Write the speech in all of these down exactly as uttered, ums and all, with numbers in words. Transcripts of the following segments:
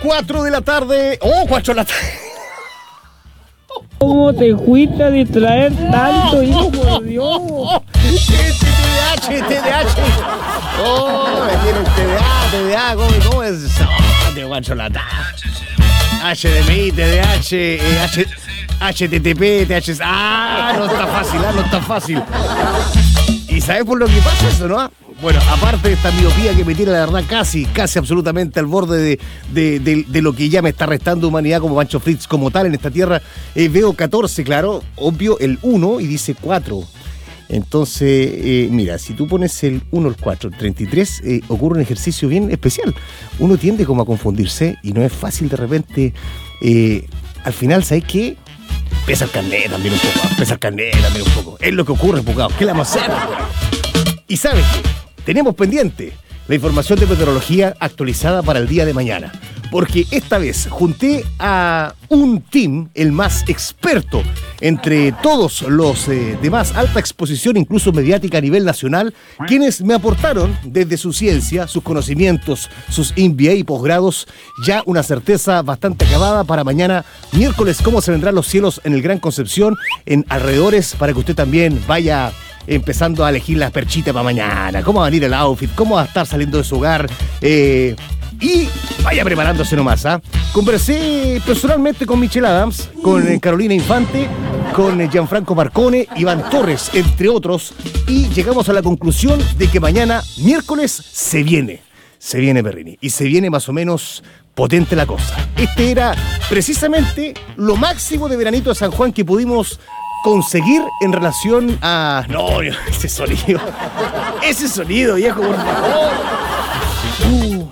cuatro de la tarde. ¡Oh, cuatro de la tarde! ¿Cómo te fuiste a distraer tanto, hijo, por Dios? T D A H, T D A H. Oh, me tiene el T D A, T D A, ¿cómo, cómo es? Oh, te guacho la tarde. H D M I, T D A H, eh, H, H T T P, T H... Ah, no está fácil, ah, no está fácil. ¿Y sabes por lo que pasa eso, no? Bueno, aparte de esta miopía que me tiene, la verdad, casi, casi absolutamente al borde de, de, de, de lo que ya me está restando humanidad como Pancho Fritz, como tal en esta tierra, eh, veo catorce, claro, obvio el uno y dice cuatro. Entonces, eh, mira, si tú pones el uno, el cuatro, el treinta y tres, eh, ocurre un ejercicio bien especial. Uno tiende como a confundirse y no es fácil de repente, eh, al final, ¿sabes qué? Pesa el carnet también un poco, pesa el carnet también un poco. Es lo que ocurre, Pucao. ¿Qué le vamos a hacer? Y ¿sabes qué? Tenemos pendiente la información de meteorología actualizada para el día de mañana. Porque esta vez junté a un team, el más experto entre todos los eh, de más alta exposición, incluso mediática a nivel nacional, quienes me aportaron desde su ciencia, sus conocimientos, sus M B A y posgrados, ya una certeza bastante acabada para mañana, miércoles, cómo se vendrán los cielos en el Gran Concepción, en alrededores, para que usted también vaya empezando a elegir las perchitas para mañana, cómo va a venir el outfit, cómo va a estar saliendo de su hogar, eh, y vaya preparándose nomás, ¿ah? ¿eh? Conversé personalmente con Michelle Adams, con eh, Carolina Infante, con eh, Gianfranco Marcone, Iván Torres, entre otros, y llegamos a la conclusión de que mañana, miércoles, se viene, se viene Perrini, y se viene más o menos potente la cosa. Este era precisamente lo máximo de veranito de San Juan que pudimos conseguir en relación a... No, ese sonido. Ese sonido, viejo, por favor. Uh.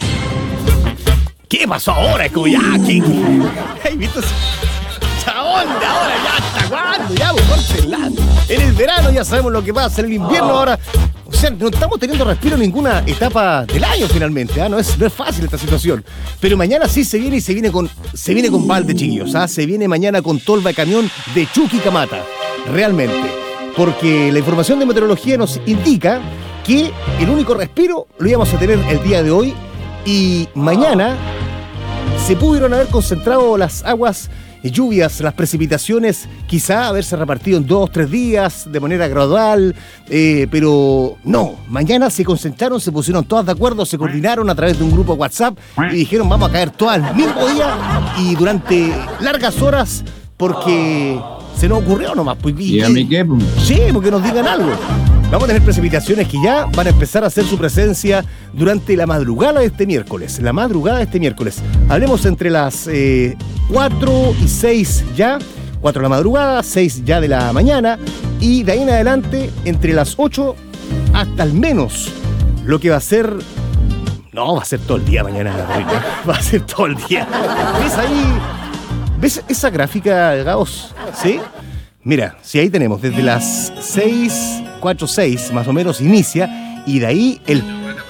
¿Qué pasó ahora? Es como ya, ¿qué? ¿Has visto esa onda ahora? ¿Ya hasta cuándo? Ya, pues, córtenla. En el verano ya sabemos lo que pasa, en el invierno ahora... O sea, no estamos teniendo respiro en ninguna etapa del año finalmente, ¿eh? no, es, no es fácil esta situación. Pero mañana sí se viene y se viene con, se viene con balde, chiquillos. ¿eh? Se viene mañana con tolva de camión de Chuquicamata. Realmente. Porque la información de meteorología nos indica que el único respiro lo íbamos a tener el día de hoy. Y mañana se pudieron haber concentrado las aguas, lluvias, las precipitaciones, quizá haberse repartido en dos, tres días de manera gradual, eh, pero no, mañana se concentraron, se pusieron todas de acuerdo, se coordinaron a través de un grupo WhatsApp y dijeron vamos a caer todas al mismo día y durante largas horas porque se nos ocurrió nomás. Pues, y, ¿Y a mí qué? Sí, porque nos digan algo. Vamos a tener precipitaciones que ya van a empezar a hacer su presencia durante la madrugada de este miércoles. La madrugada de este miércoles. Hablemos entre las eh, cuatro y seis ya. cuatro de la madrugada, seis ya de la mañana. Y de ahí en adelante, entre las ocho hasta al menos lo que va a ser... No, va a ser todo el día mañana. Va a ser todo el día. ¿Ves ahí? ¿Ves esa gráfica, Gaos? ¿Sí? Mira, si ahí tenemos desde las seis, cuatro, seis, más o menos inicia, y de ahí el...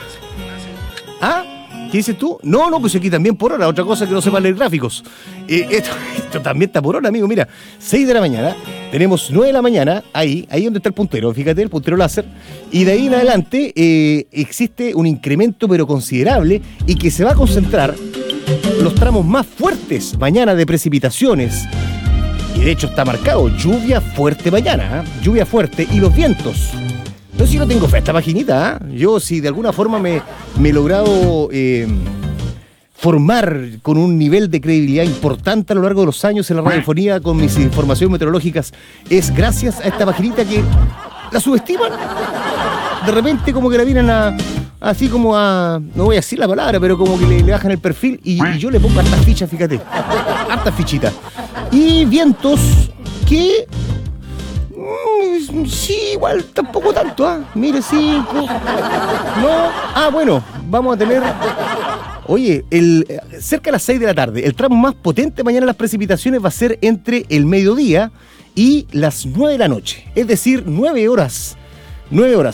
¿Ah? ¿Qué dices tú? No, no, pues aquí también por hora, otra cosa que no sepan leer gráficos. Eh, esto, esto también está por hora, amigo, mira, seis de la mañana, tenemos nueve de la mañana, ahí, ahí donde está el puntero, fíjate, el puntero láser, y de ahí en adelante eh, existe un incremento pero considerable y que se va a concentrar los tramos más fuertes mañana de precipitaciones. Y de hecho está marcado lluvia fuerte mañana, ¿eh? Lluvia fuerte y los vientos. Yo sí no tengo fe a esta paginita, ¿eh? Yo si de alguna forma me, me he logrado eh, formar con un nivel de credibilidad importante a lo largo de los años en la radiofonía con mis informaciones meteorológicas, es gracias a esta paginita que la subestiman. De repente como que la vienen a... Así como a... No voy a decir la palabra, pero como que le, le bajan el perfil y, y yo le pongo hartas fichas, fíjate. Hartas fichitas. Y vientos que... Mmm, sí, igual tampoco tanto, ¿ah? ¿eh? Mire, cinco. No. Ah, bueno, vamos a tener... Oye, el, cerca de las seis de la tarde, el tramo más potente mañana en las precipitaciones va a ser entre el mediodía y las nueve de la noche. Es decir, nueve horas. nueve horas.